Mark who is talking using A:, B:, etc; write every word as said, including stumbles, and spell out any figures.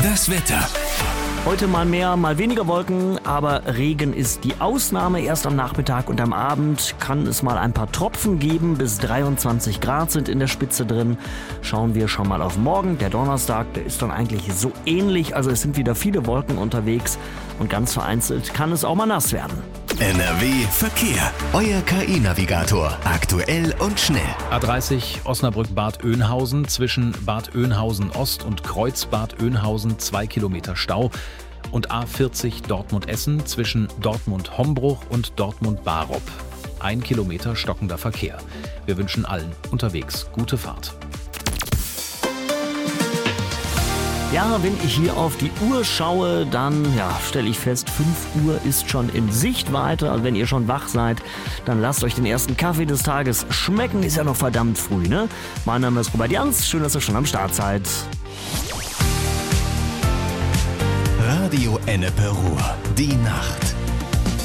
A: Das Wetter.
B: Heute mal mehr, mal weniger Wolken, aber Regen ist die Ausnahme. Erst am Nachmittag und am Abend kann es mal ein paar Tropfen geben. Bis dreiundzwanzig Grad sind in der Spitze drin. Schauen wir schon mal auf morgen. Der Donnerstag, der ist dann eigentlich so ähnlich. Also es sind wieder viele Wolken unterwegs und ganz vereinzelt kann es auch mal nass werden.
A: N R W Verkehr. Euer K I-Navigator. Aktuell und schnell.
C: A dreißig Osnabrück-Bad Oeynhausen zwischen Bad Oeynhausen Ost und Kreuzbad Oeynhausen zwei Kilometer Stau. Und A vierzig Dortmund-Essen zwischen Dortmund-Hombruch und Dortmund-Barop. Ein Kilometer stockender Verkehr. Wir wünschen allen unterwegs gute Fahrt.
B: Ja, wenn ich hier auf die Uhr schaue, dann ja, stelle ich fest, fünf Uhr ist schon in Sichtweite. Also wenn ihr schon wach seid, dann lasst euch den ersten Kaffee des Tages schmecken. Ist ja noch verdammt früh, ne? Mein Name ist Robert Jans. Schön, dass ihr schon am Start seid.
A: Radio Ennepe Ruhr. Die Nacht.